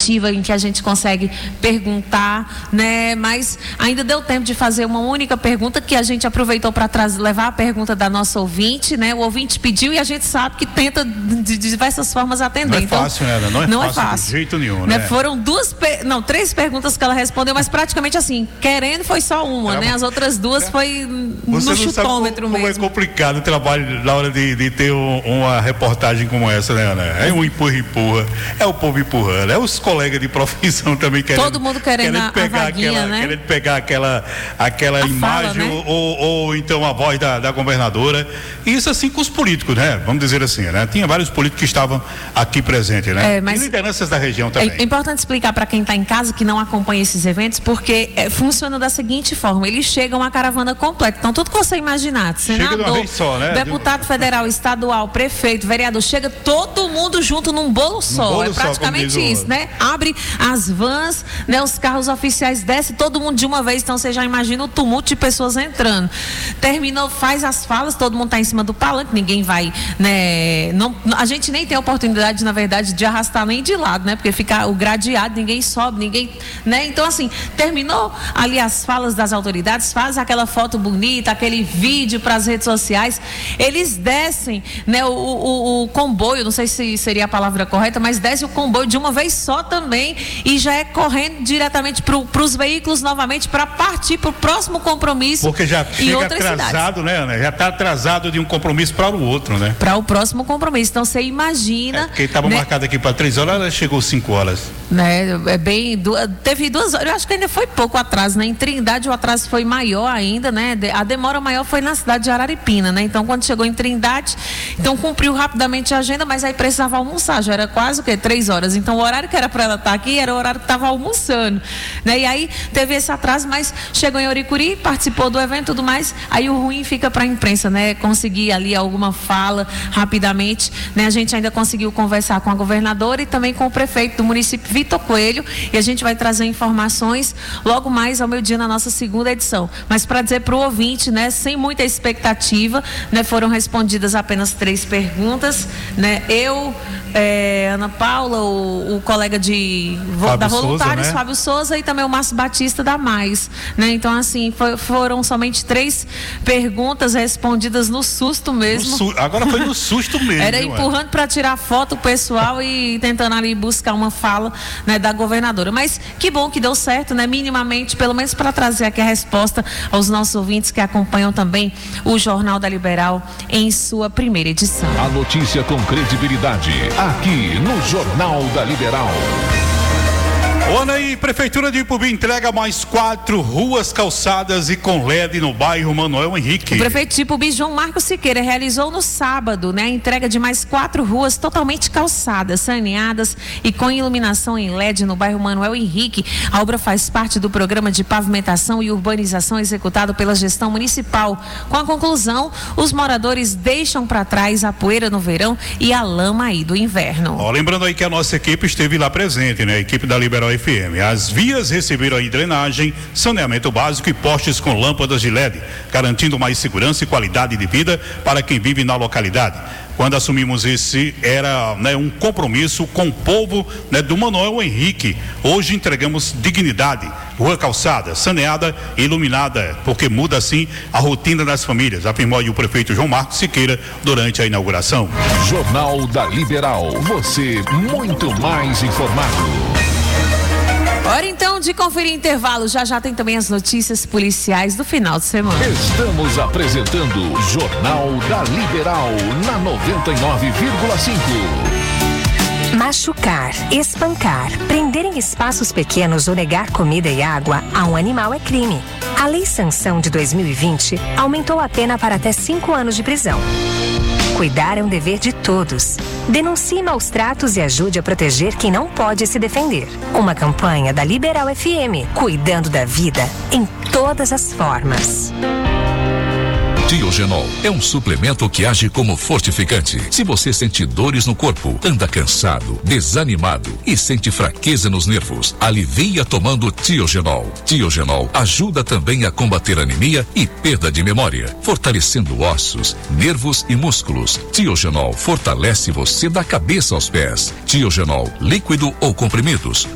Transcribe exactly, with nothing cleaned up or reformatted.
interativa em que a gente consegue perguntar, né? Mas ainda deu tempo de fazer uma única pergunta que a gente aproveitou para levar a pergunta da nossa ouvinte, né? O ouvinte pediu e a gente sabe que tenta de diversas formas atender. Não é então, fácil, né? Não é não fácil, é fácil de jeito nenhum, né? né? Foram duas, não, três perguntas que ela respondeu, mas praticamente assim, querendo foi só uma, Era né? As outras duas foi Você no chutômetro como, mesmo. Como é complicado o trabalho na hora de, de ter um, uma reportagem como essa, né, Ana? É um empurra-empurra, é o povo empurrando, é os colegas de profissão também querendo. Todo mundo querendo, querendo a, pegar a vaguinha, aquela, né? Querendo pegar aquela, aquela imagem fala, né? ou, ou então a voz da, da governadora. E isso assim com os políticos, né? Vamos dizer assim, né? Tinha vários políticos que estavam aqui presentes, né? É, mas e lideranças da região também. É importante explicar para quem está em casa que não acompanha esses eventos, porque é, funciona da seguinte forma: eles chegam a caravana completa. Então, tudo que você imaginar, senador, só, né? deputado federal, estadual, prefeito, vereador, chega todo mundo junto num bolo só. bolo é praticamente só, isso, né? Abre as vans, né? Os carros oficiais descem, todo mundo de uma vez. Então, você já imagina o tumulto de pessoas entrando. Terminou, faz as falas, todo mundo está em cima do palanque, ninguém vai, né? Não, a gente nem tem a oportunidade, na verdade, de arrastar nem de lado, né? Porque fica o gradeado, ninguém sobe, ninguém, né? Então, assim, terminou ali as falas das autoridades, faz aquela foto bonita, aquele vídeo para as redes sociais, eles descem, né? O, o, o comboio, não sei se seria a palavra correta, mas desce o comboio de uma vez só também e já é correndo diretamente para os veículos novamente para partir para o próximo compromisso. Porque já chega atrasado, cidades. né, Ana? Já está atrasado de um compromisso para o outro, né? Para o próximo compromisso. Então, você imagina. É, porque estava né? marcado aqui para três horas, ela chegou cinco horas. Né? É bem. Teve duas horas, eu acho que ainda foi pouco atraso, né? Em Trindade o atraso foi maior ainda, né? A demora maior foi na cidade de Araripina, né? Então, quando chegou em Trindade, então cumpriu rapidamente a agenda, mas aí precisava almoçar, já era quase o quê? Três horas. Então, o horário que era para ela estar aqui era o horário que estava almoçando, né? E aí teve esse atraso, mas chegou em Oricuri, participou do evento e tudo mais. Aí o ruim fica para a imprensa, né? Conseguir ali alguma fala rapidamente, né? A gente ainda conseguiu conversar com a governadora e também com o prefeito do município, Vitor Coelho, e a gente vai trazer informações logo mais ao meio-dia na nossa segunda edição. Mas para dizer para o ouvinte, né, sem muita expectativa, né, foram respondidas apenas três perguntas, né? Eu, é, Ana Paula, o, o colega de da Voluntários, Souza, né? Fábio Souza, e também o Márcio Batista da Mais, né? Então, assim, foi, foram somente três perguntas respondidas no susto mesmo. No su... Agora foi no susto mesmo. Era empurrando para tirar foto o pessoal e tentando ali buscar uma fala, né, da governadora. Mas que bom que deu certo, né? Minimamente, pelo menos para trazer aqui a resposta aos nossos ouvintes que acompanham também o Jornal da Liberal em sua primeira edição. A notícia com credibilidade, aqui no Jornal da Liberal. Olha aí, Prefeitura de Ipubi entrega mais quatro ruas calçadas e com L E D no bairro Manuel Henrique. O prefeito de Ipubi, João Marcos Siqueira, realizou no sábado, né, a entrega de mais quatro ruas totalmente calçadas, saneadas e com iluminação em L E D no bairro Manuel Henrique. A obra faz parte do programa de pavimentação e urbanização executado pela gestão municipal. Com a conclusão, os moradores deixam para trás a poeira no verão e a lama aí do inverno. Ó, lembrando aí que a nossa equipe esteve lá presente, né? A equipe da Liberal F M. As vias receberam aí drenagem, saneamento básico e postes com lâmpadas de L E D, garantindo mais segurança e qualidade de vida para quem vive na localidade. Quando assumimos esse, era, né, um compromisso com o povo, né, do Manuel Henrique. Hoje entregamos dignidade, rua calçada, saneada e iluminada, porque muda assim a rotina das famílias, afirmou aí o prefeito João Marcos Siqueira durante a inauguração. Jornal da Liberal, você muito mais informado. Hora então de conferir intervalo. Já já tem também as notícias policiais do final de semana. Estamos apresentando Jornal da Liberal na noventa e nove vírgula cinco. Machucar, espancar, prender em espaços pequenos ou negar comida e água a um animal é crime. A Lei Sanção de dois mil e vinte aumentou a pena para até cinco anos de prisão. Cuidar é um dever de todos. Denuncie maus tratos e ajude a proteger quem não pode se defender. Uma campanha da Liberal F M, cuidando da vida em todas as formas. Tiogenol é um suplemento que age como fortificante. Se você sente dores no corpo, anda cansado, desanimado e sente fraqueza nos nervos, alivia tomando Tiogenol. Tiogenol ajuda também a combater anemia e perda de memória, fortalecendo ossos, nervos e músculos. Tiogenol fortalece você da cabeça aos pés. Tiogenol, líquido ou comprimidos,